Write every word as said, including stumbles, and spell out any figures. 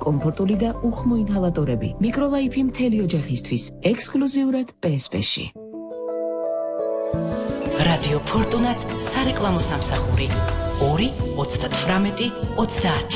კომფორტული და უხმო ინჰალატორები. მიკროლაიფი მთელი ოჯახისთვის, ექსკლუზიურად პე ეს პე-ში. რადიო ფორტუნას სარეკლამო სამსახური ორი ოცდათვრამეტი ოცდაათი